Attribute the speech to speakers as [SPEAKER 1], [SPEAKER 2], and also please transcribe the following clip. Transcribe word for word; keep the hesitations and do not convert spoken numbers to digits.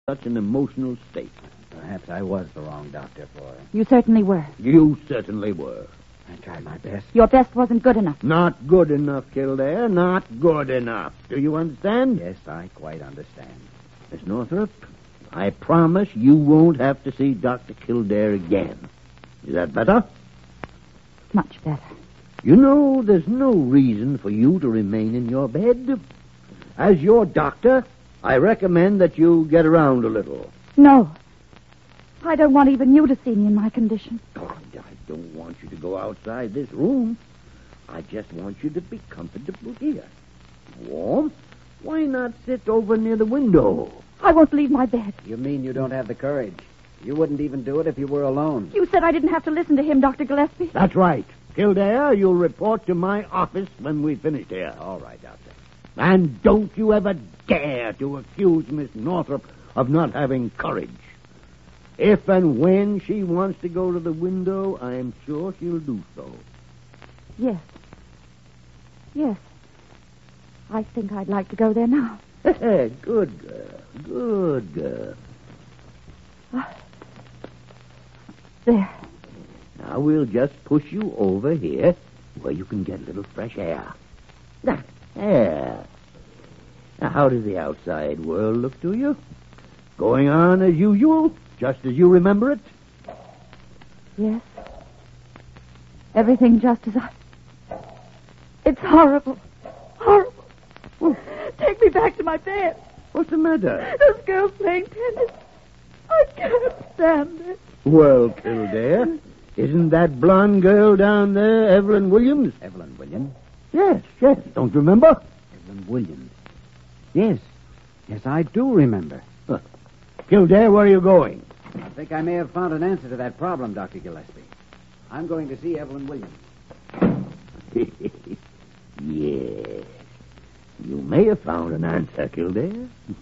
[SPEAKER 1] such an emotional state.
[SPEAKER 2] Perhaps I was the wrong doctor for her.
[SPEAKER 3] You certainly were.
[SPEAKER 1] You certainly were.
[SPEAKER 2] I tried my best.
[SPEAKER 3] Your best wasn't good enough.
[SPEAKER 1] Not good enough, Kildare. Not good enough. Do you understand?
[SPEAKER 2] Yes, I quite understand.
[SPEAKER 1] Miss Northrop, I promise you won't have to see Doctor Kildare again. Is that better?
[SPEAKER 3] Much better.
[SPEAKER 1] You know, there's no reason for you to remain in your bed. As your doctor, I recommend that you get around a little.
[SPEAKER 3] No. I don't want even you to see me in my condition.
[SPEAKER 1] Oh, I don't want you to go outside this room. I just want you to be comfortable here. Warm? Why not sit over near the window?
[SPEAKER 3] I won't leave my bed.
[SPEAKER 2] You mean you don't have the courage? You wouldn't even do it if you were alone.
[SPEAKER 3] You said I didn't have to listen to him, Doctor Gillespie.
[SPEAKER 1] That's right. Kildare, you'll report to my office when we finish here.
[SPEAKER 2] All right, Doctor.
[SPEAKER 1] And don't you ever dare to accuse Miss Northrop of not having courage. If and when she wants to go to the window, I am sure she'll do so.
[SPEAKER 3] Yes. Yes. I think I'd like to go there now.
[SPEAKER 1] Good girl. Good girl.
[SPEAKER 3] Ah. There.
[SPEAKER 1] Now we'll just push you over here where you can get a little fresh air. There. Now, how does the outside world look to you? Going on as usual, just as you remember it?
[SPEAKER 3] Yes. Everything just as I... It's horrible. Horrible. Oh. Take me back to my bed.
[SPEAKER 1] What's the matter?
[SPEAKER 3] Those girls playing tennis. I can't stand it.
[SPEAKER 1] Well, Kildare, isn't that blonde girl down there Evelyn Williams?
[SPEAKER 2] Evelyn Williams?
[SPEAKER 1] Yes, yes. Don't you remember?
[SPEAKER 2] Evelyn Williams. Yes. Yes, I do remember.
[SPEAKER 1] Huh. Kildare, where are you going?
[SPEAKER 2] I think I may have found an answer to that problem, Doctor Gillespie. I'm going to see Evelyn Williams.
[SPEAKER 1] Yes. You may have found an answer, Kildare.